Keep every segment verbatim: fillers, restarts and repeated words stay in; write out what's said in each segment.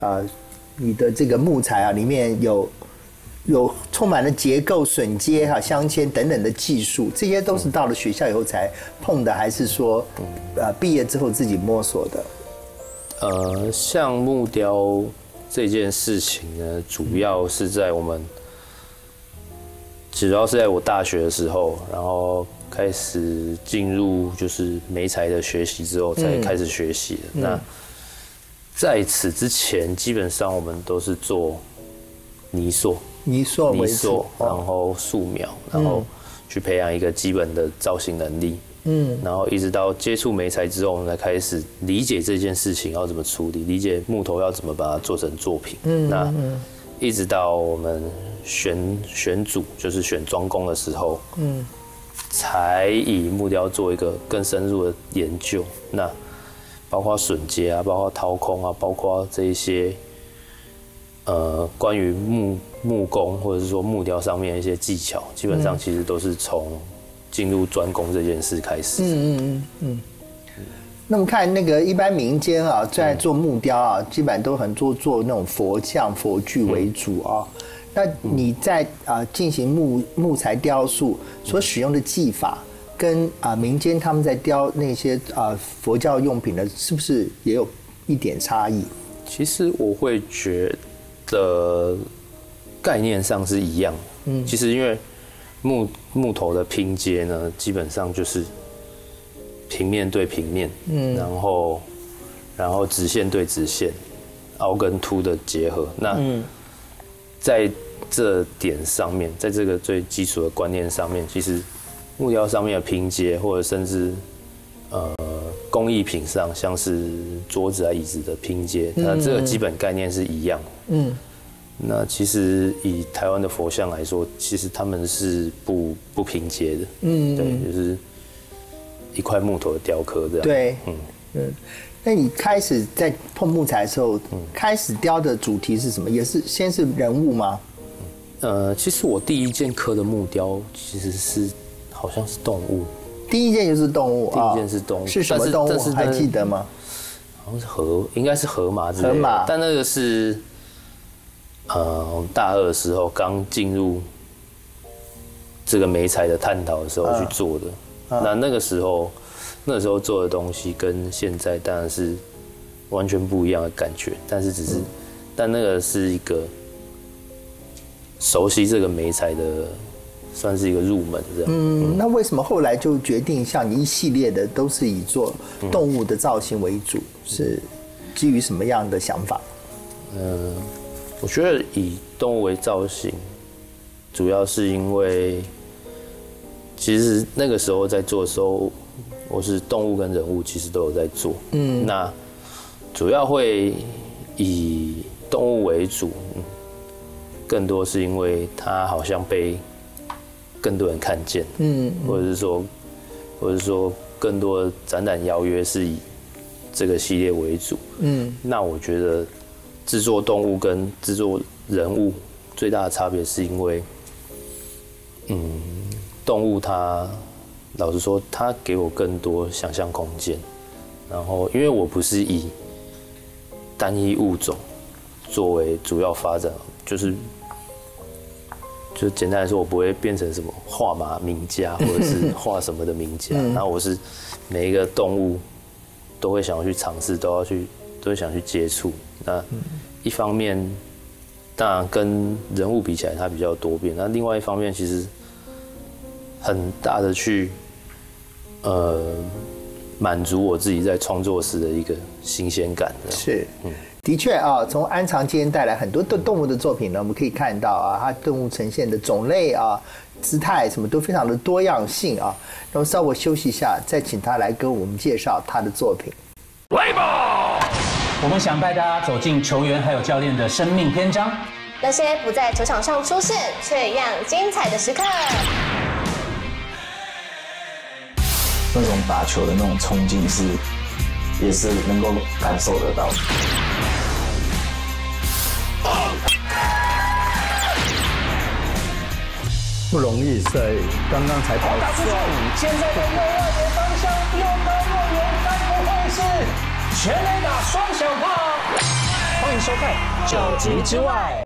呃，你的这个木材啊，里面有有充满了结构、榫接哈、镶嵌等等的技术，这些都是到了学校以后才碰的，还是说，呃，毕业之后自己摸索的？ 呃，像木雕这件事情呢，主要是在我们，主要是在我大学的时候，然后开始进入就是媒材的学习之后，才开始学习的。嗯、那在此之前，基本上我们都是做泥塑、 泥塑、 泥塑，然后素描，然后去培养一个基本的造型能力。嗯，然后一直到接触媒材之后，我们才开始理解这件事情要怎么处理，理解木头要怎么把它做成作品。嗯，那一直到我们选选组，就是选专攻的时候，嗯，才以木雕做一个更深入的研究。那包括榫接啊，包括掏空啊，包括这一些呃关于木木工或者是说木雕上面的一些技巧，基本上其实都是从进入专攻这件事开始。嗯嗯嗯嗯。那么看那个一般民间啊，在做木雕啊，基本上都很做做那种佛像、佛具为主啊。嗯、那你在啊进行木木材雕塑所使用的技法，跟啊民间他们在雕那些啊佛教用品的，是不是也有一点差异？ 其实我会觉得概念上是一样。嗯，其实因为木木头的拼接呢，基本上就是平面对平面，嗯，然后然后直线对直线，凹跟凸的结合。那在这点上面，在这个最基础的观念上面，其实木雕上面的拼接，或者甚至呃工艺品上，像是桌子啊椅子的拼接，那这个基本概念是一样的。嗯。那其实以台湾的佛像来说，其实他们是不不拼接的，嗯，对，就是一块木头的雕刻这样。 对，嗯嗯。那你开始在碰木材的时候，嗯、开始雕的主题是什么？也是先是人物吗？ 呃，其实我第一件刻的木雕其实是好像是动物。 第一件就是动物啊？ 第一件是动物， 是什么动物？还记得吗？ 好像是河，应该是河马之类的。 河马， 但那个是。呃，大二的时候刚进入这个媒材的探讨的时候去做的，嗯、那那个时候那时候做的东西跟现在当然是完全不一样的感觉，但是只是，嗯、但那个是一个熟悉这个媒材的，算是一个入门这样。 嗯，嗯那为什么后来就决定像你一系列的都是以做动物的造型为主？嗯、是基于什么样的想法？ 嗯。我觉得以动物为造型，主要是因为，其实那个时候在做的时候，我是动物跟人物其实都有在做。嗯，那主要会以动物为主，更多是因为它好像被更多人看见。嗯，或者是说，或者是说更多的展览邀约是以这个系列为主。嗯，那我觉得。制作动物跟制作人物最大的差别是因为，嗯，动物它老实说，它给我更多想象空间。然后，因为我不是以单一物种作为主要发展，就是就简单来说，我不会变成什么画马名家或者是画什么的名家。然后我是每一个动物都会想要去尝试，都要去都会想去接触。那一方面，当然跟人物比起来，它比较多变。那另外一方面，其实很大的去呃满足我自己在创作时的一个新鲜感。 是，嗯，的确啊，从安藏今天带来很多的动物的作品呢，我们可以看到啊，它动物呈现的种类啊、姿态什么都非常的多样性啊。那么稍微休息一下，再请他来跟我们介绍他的作品。 来吧！我们想带大家走进球员还有教练的生命篇章， 那些不在球场上出现却一样精彩的时刻， 那种打球的那种冲劲是，也是能够感受得到的。 不容易，在刚刚才跑打出去，现在的右外野方向又高又远，该不会是全垒打双响炮？ 欢迎收看《九级之外》。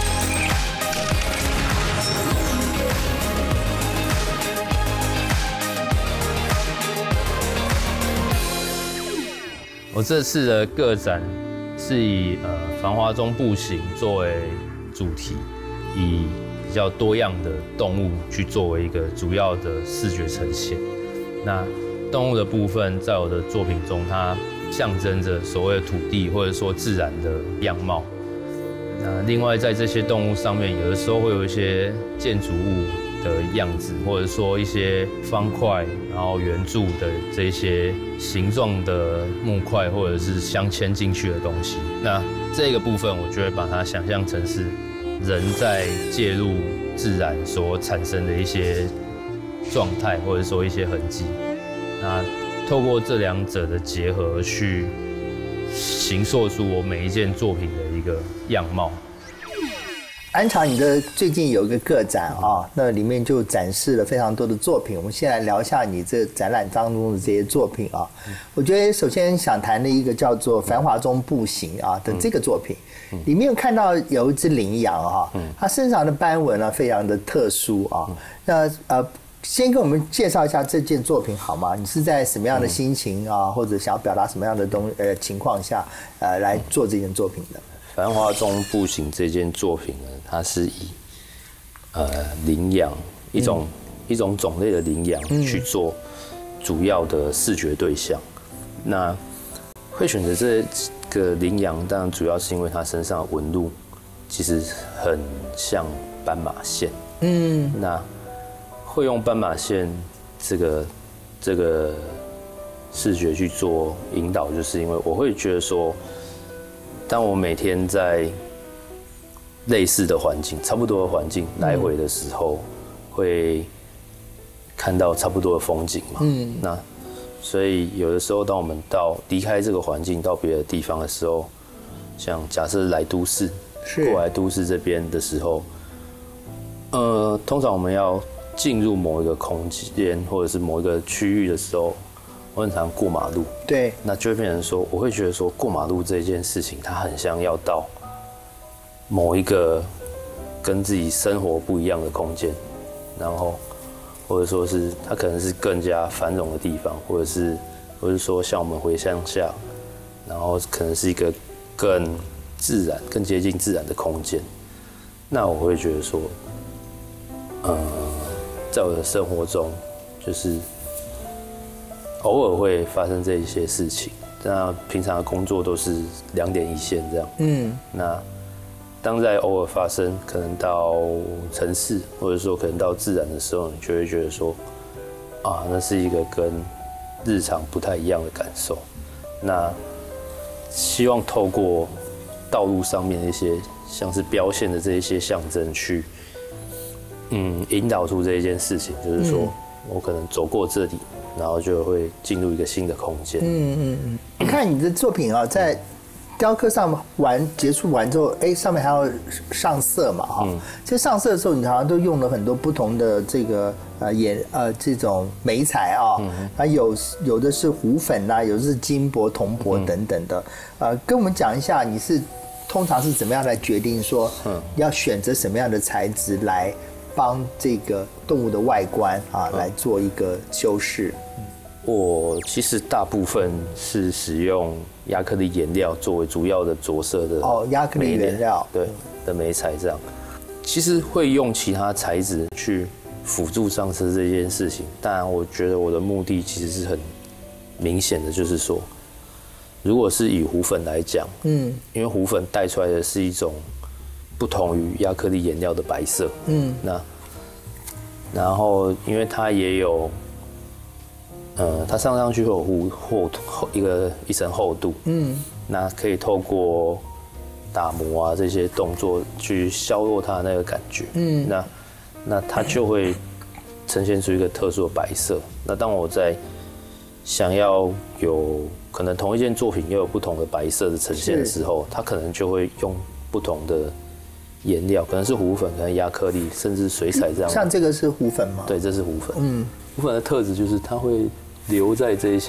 我这次的个展是以呃繁华中步行作为主题，以比较多样的动物去作为一个主要的视觉呈现。那动物的部分，在我的作品中，它象征着所谓的土地或者说自然的样貌。那另外，在这些动物上面，有的时候会有一些建筑物的样子，或者说一些方块，然后圆柱的这些形状的木块，或者是镶嵌进去的东西。那这个部分，我就会把它想象成是人在介入自然所产生的一些状态，或者说一些痕迹。那透过这两者的结合，去形塑出我每一件作品的一个样貌。 安常，你的最近有一个个展啊，那里面就展示了非常多的作品。我们先来聊一下你这展览当中的这些作品啊。我觉得首先想谈的一个叫做《繁华中步行》啊的这个作品，里面看到有一只羚羊啊，它身上的斑纹呢非常的特殊啊。那呃，先跟我们介绍一下这件作品好吗？你是在什么样的心情啊，或者想要表达什么样的东呃情况下呃来做这件作品的？ 繁华中步行这件作品呢，它是以呃羚羊一种、嗯、一种种类的羚羊去做主要的视觉对象。嗯、那会选择这个羚羊，当然主要是因为它身上的纹路其实很像斑马线。嗯，那会用斑马线这个这个视觉去做引导，就是因为我会觉得说，当我每天在类似的环境、差不多的环境来回的时候，嗯、会看到差不多的风景嘛。嗯，那所以有的时候，当我们到离开这个环境到别的地方的时候，像假设来都市，过来都市这边的时候，呃，通常我们要进入某一个空间或者是某一个区域的时候，我很常过马路， 对， 那就会变成说，我会觉得说过马路这件事情，它很像要到某一个跟自己生活不一样的空间，然后或者说是它可能是更加繁荣的地方，或者是或者说像我们回乡下，然后可能是一个更自然、更接近自然的空间。那我会觉得说，呃，在我的生活中，就是偶尔会发生这一些事情。那平常的工作都是两点一线这样。嗯。那当在偶尔发生，可能到城市，或者说可能到自然的时候，你就会觉得说，啊，那是一个跟日常不太一样的感受。那希望透过道路上面的一些像是标线的这一些象征去，嗯，引导出这一件事情，就是说、嗯、我可能走过这里，然后就会进入一个新的空间。嗯嗯嗯。 你看你的作品啊，在雕刻上完结束完之后，哎，上面还要上色嘛，哈、嗯。其实上色的时候，你好像都用了很多不同的这个呃颜呃这种媒材啊，啊、嗯、有有的是糊粉啦、啊，有的是金箔、铜箔等等的。嗯、呃，跟我们讲一下，你是通常是怎么样来决定说，嗯，要选择什么样的材质来帮这个动物的外观啊、嗯、来做一个修饰？ 我其实大部分是使用亚克力颜料作为主要的着色的哦，亚克力颜料对的媒材这样。其实会用其他材质去辅助上色这件事情，当然我觉得我的目的其实是很明显的，就是说，如果是以糊粉来讲，嗯，因为糊粉带出来的是一种不同于亚克力颜料的白色，嗯，那然后因为它也有。呃，它上上去会有厚厚厚一个一层厚度，嗯，那可以透过打磨啊这些动作去削弱它的那个感觉，嗯，那那它就会呈现出一个特殊的白色。那当我在想要有可能同一件作品又有不同的白色的呈现的时候，它可能就会用不同的颜料，可能是糊粉，可能亚克力，甚至水彩这样。 像这个是糊粉吗？ 对，这是糊粉。嗯，糊粉的特质就是它会留在这些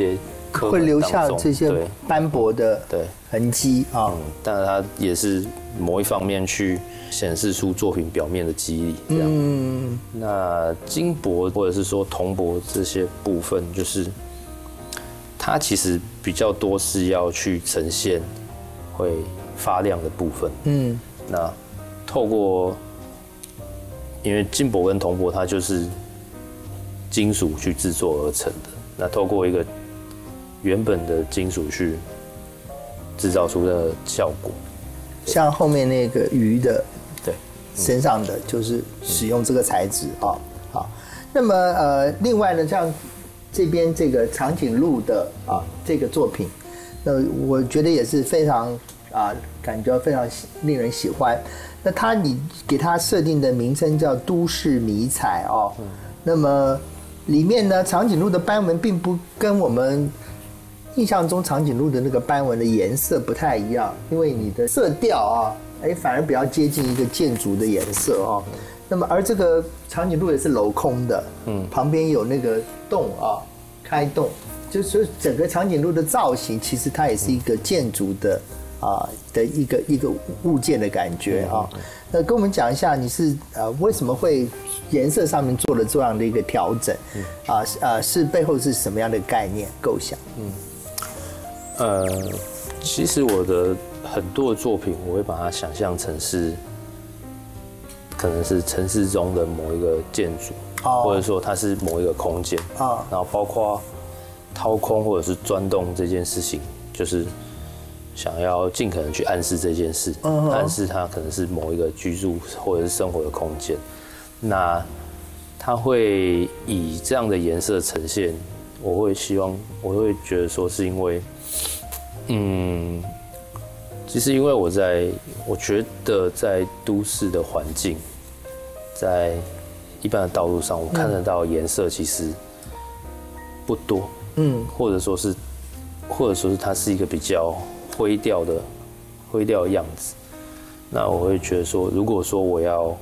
会留下这些斑驳的对痕迹啊。 嗯，但是它也是某一方面去显示出作品表面的肌理这样。嗯，那金箔或者是说铜箔这些部分，就是它其实比较多是要去呈现会发亮的部分。嗯，那透过因为金箔跟铜箔它就是金属去制作而成的，那透过一个原本的金属去制造出的效果， 像后面那个鱼的对身上的就是使用这个材质啊。好，那么呃，另外呢，像这边这个长颈鹿的啊这个作品，那我觉得也是非常啊，感觉非常令人喜欢。那它你给它设定的名称叫都市迷彩哦，嗯、那么里面呢，长颈鹿的斑纹并不跟我们印象中长颈鹿的那个斑纹的颜色不太一样，因为你的色调啊，哎，反而比较接近一个建筑的颜色哦。那么而这个长颈鹿也是镂空的，嗯，旁边有那个洞啊，开洞，就是整个长颈鹿的造型，其实它也是一个建筑的。啊的一个一个物件的感觉啊，那跟我们讲一下，你是呃为什么会颜色上面做了这样的一个调整？啊呃是背后是什么样的概念构想？嗯， 呃，其实我的很多的作品，我会把它想象成是，可能是城市中的某一个建筑，哦、或者说它是某一个空间啊，哦、然后包括掏空或者是钻洞这件事情，就是。想要尽可能去暗示这件事， uh-huh. 暗示它可能是某一个居住或者是生活的空间。那它会以这样的颜色呈现，我会希望，我会觉得说是因为，嗯，其实因为我在，我觉得在都市的环境，在一般的道路上，我看得到颜色其实不多，嗯，或者说是，或者说是它是一个比较。灰调的灰调的样子，那我会觉得说，如果说我要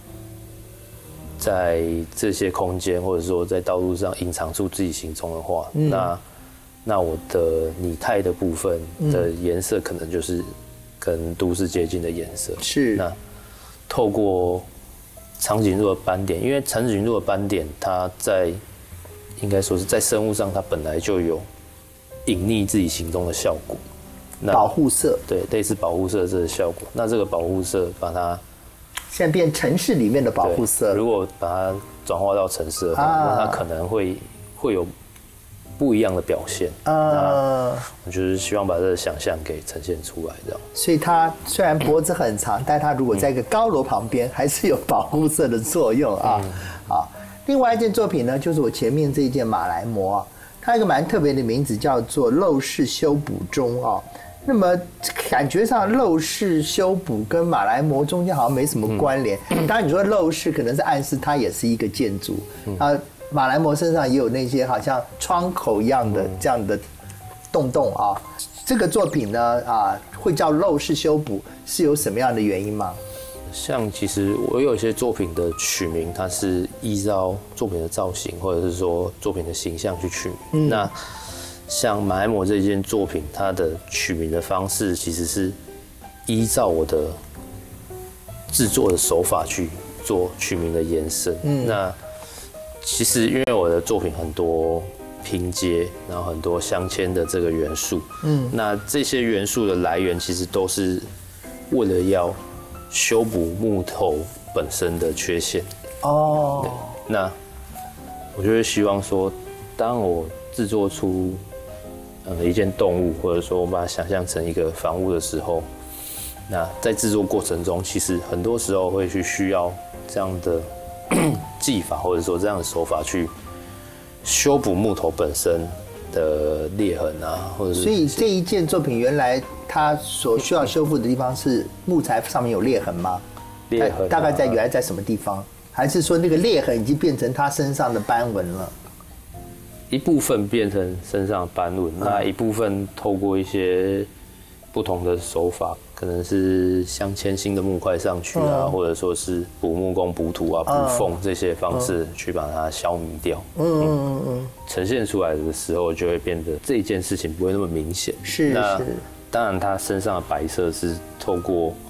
在这些空间或者说在道路上隐藏出自己行踪的话，嗯、那那我的拟态的部分的颜色可能就是跟都市接近的颜色。 是。 那透过长颈鹿的斑点，因为长颈鹿的斑点，它在应该说是在生物上，它本来就有隐匿自己行踪的效果。 保护色， 对，类似保护色这个效果。那这个保护色把它现在变城市里面的保护色， 如果把它转化到城市的话，啊、那它可能会会有不一样的表现。啊，我就是希望把这个想象给呈现出来，这样。 所以它虽然脖子很长，但它如果在一个高楼旁边，还是有保护色的作用啊。嗯、好，另外一件作品呢，就是我前面这一件马来貘啊，它有一个蛮特别的名字，叫做漏室修补中啊。那么感觉上漏室修补跟马来貘中间好像没什么关联。嗯、当然你说漏室可能是暗示它也是一个建筑，嗯、啊，马来貘身上也有那些好像窗口一样的这样的洞洞啊。这个作品呢啊会叫漏室修补是有什么样的原因吗？ 像其实我有一些作品的取名，它是依照作品的造型或者是说作品的形象去取名。嗯、那像马来貘这件作品，它的取名的方式其实是依照我的制作的手法去做取名的延伸。嗯、那其实因为我的作品很多拼接，然后很多镶嵌的这个元素，嗯，那这些元素的来源其实都是为了要修补木头本身的缺陷。哦，那我就会希望说，当我制作出呃一件动物，或者说我把它想象成一个房屋的时候，那在制作过程中，其实很多时候会去需要这样的技法，或者说这样的手法去修补木头本身的裂痕啊，或者是。所以这一件作品原来它所需要修复的地方是木材上面有裂痕吗？ 裂痕、啊、 大概在原来在什么地方？还是说那个裂痕已经变成它身上的斑纹了？ 一部分变成身上的斑纹，嗯、那一部分透过一些不同的手法，可能是镶嵌新的木块上去啊，嗯、或者说是补木工、补土啊、补缝这些方式去把它消弭掉。嗯嗯嗯嗯，呈现出来的时候就会变得这一件事情不会那么明显。 是那当然，它身上的白色是透过